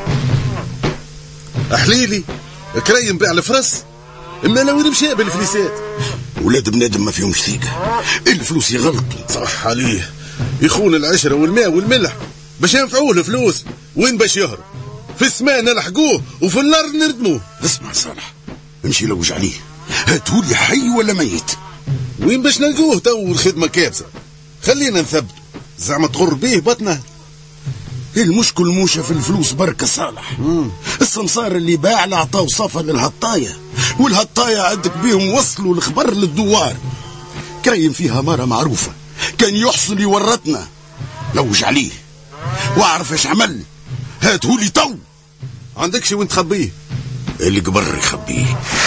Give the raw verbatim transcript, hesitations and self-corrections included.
أحليلي كريم بيع الفرس، اما لو نمشي بالفليسات. ولاد بنادم ما فيهمش ثقة، الفلوس يغلطوا. صح عليه، يخون العشرة والماء والملح باش ينفعوه الفلوس. وين باش يهرب؟ في السماء نلحقوه وفي الارض نردموه. اسمع صالح، امشي لوج عليه، هاتولي حي ولا ميت. وين باش نلقوه تو؟ الخدمة كابسة، خلينا نثبتوا زعما تغر بيه بطنه. المشكل موشة في الفلوس بركة صالح. مم. السمسار اللي باع له عطاو صفة للهطاية، والهطاية عندك بيهم وصلوا الخبر للدوار. كريم فيها مرة معروفة، كان يحصل يورطنا. لوج عليه واعرف ايش عمل، هاتهولي تو. عندكش وين تخبيه؟ اللي قبر يخبيه.